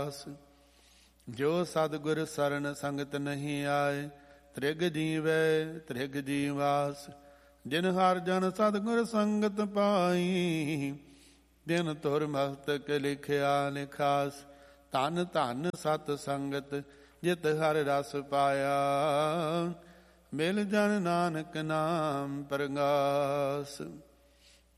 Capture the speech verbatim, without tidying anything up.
ਆਸ। ਜੋ ਸਤਿਗੁਰ ਸਰਨ ਸੰਗਤ ਨਹੀਂ ਆਏ, ਤ੍ਰਿਗ ਜੀਵੈ ਤ੍ਰਿਗ ਜੀਵਾਸ। ਜਿਨ ਹਰ ਜਨ ਸਤਿਗੁਰ ਸੰਗਤ ਪਾਈ, ਦਿਨ ਤੁਰ ਮਸਤਕ ਲਿਖਿਆ ਲਿਖਾਸ। ਧਨ ਧਨ ਸਤ ਸੰਗਤ ਜਿਤ ਹਰ ਰਸ ਪਾਇਆ, ਮਿਲ ਜਨ ਨਾਨਕ ਨਾਮ ਪਰਗਾਸ।